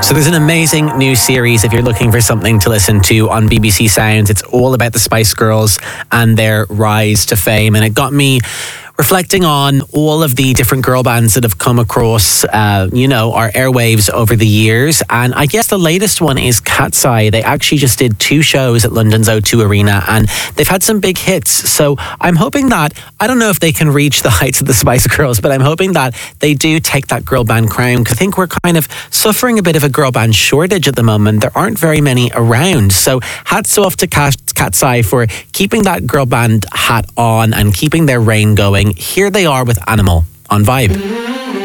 So there's an amazing new series if you're looking for something to listen to on BBC Sounds. It's all about the Spice Girls and their rise to fame. And it got me reflecting on all of the different girl bands that have come across, our airwaves over the years. And I guess the latest one is Cat's Eye. They actually just did 2 shows at London's O2 Arena and they've had some big hits. So I'm hoping that, I don't know if they can reach the heights of the Spice Girls, but I'm hoping that they do take that girl band crown, because I think we're kind of suffering a bit of a girl band shortage at the moment. There aren't very many around. So hats off to Cat's Eye for keeping that girl band hat on and keeping their reign going. Here they are with Animal on Vibe.